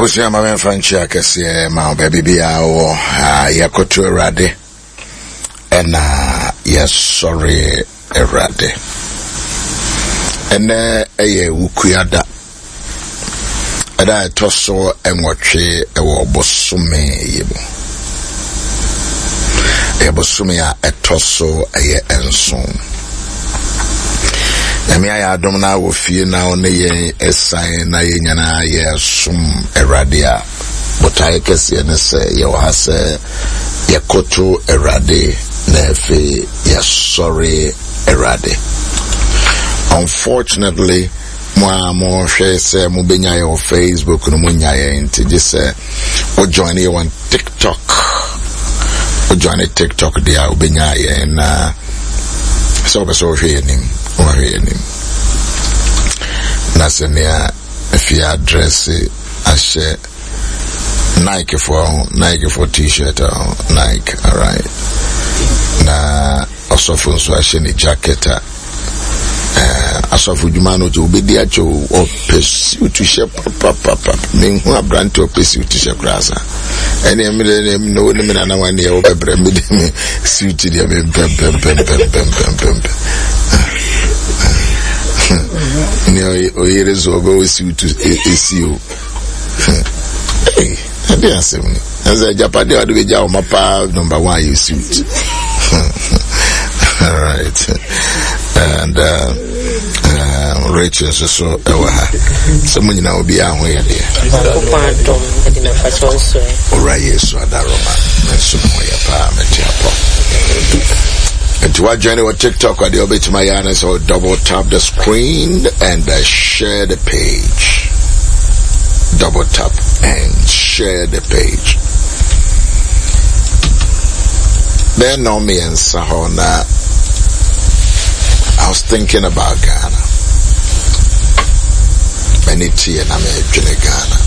Abusia Mama Franchia Cassia, my baby Biao, Yakoto Erade, and yes, sorry, Erade. And Ukuyada. And I tosso and watch a bosume yebo. A bosumia a tosso a enson. Emi aya domina wo fie na one ye esan na ye nyana ye sum erade a botaye kese ne se ye wa se ye koto erade na efe ye sorry erade. Unfortunately mo hwe se mo benya ye on Facebook no mo nya ye nti je se o join ye on TikTok dia o benya ye na so hwe nim Nasenia if you address ashe Nike for t-shirt Nike, alright. Na also for so ashe ni jacket asofu jumano to obedi acho o pursue to share papa me hu abrante o pursue to share krasa ene emile no ne me na wan ye o bebre me suit dia me pem ni o yere zo go suit to ECU ade asem as a japade o de ja o mapa number 1 you suit all right. And Rachel so someone now be a way there. Alright, so Adaroma and and to our journey with TikTok, I do to my yana, so double tap the screen and share the page. Double tap and share the page. Then no me and Sahona. I was thinking about Ghana. Many tea and I'm a Ghana.